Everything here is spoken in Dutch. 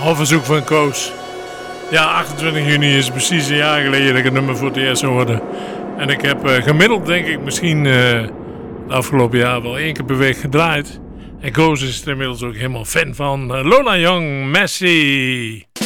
Op verzoek van Koos. Ja, 28 juni is precies een jaar geleden dat ik het nummer voor het eerst hoorde. En ik heb gemiddeld denk ik misschien het afgelopen jaar wel 1 keer per week gedraaid. En Koos is er inmiddels ook helemaal fan van. Lola Young, Messi.